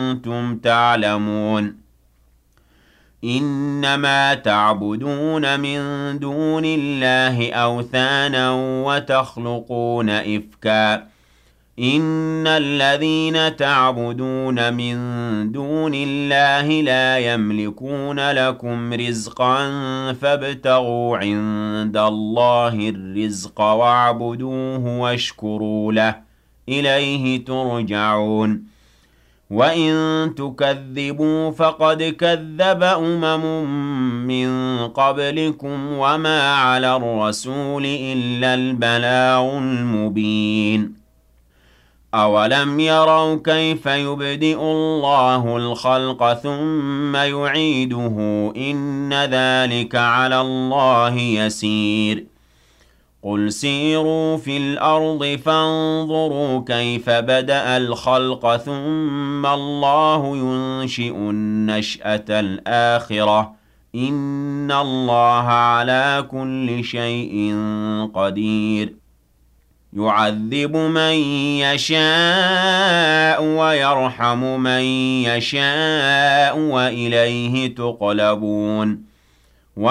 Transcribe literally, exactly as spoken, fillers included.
كنتم تعلمون إنما تعبدون من دون الله أوثانا وتخلقون إفكا إن الذين تعبدون من دون الله لا يملكون لكم رزقا فابتغوا عند الله الرزق واعبدوه واشكروا له إليه ترجعون وإن تكذبوا فقد كذب أمم من قبلكم وما على الرسول إلا البلاغ المبين أولم يروا كيف يبدئ الله الخلق ثم يعيده إن ذلك على الله يسير قل سيروا في الأرض فانظروا كيف بدأ الخلق ثم الله ينشئ النشأة الآخرة إن الله على كل شيء قدير يعذب من يشاء ويرحم من يشاء وإليه تقلبون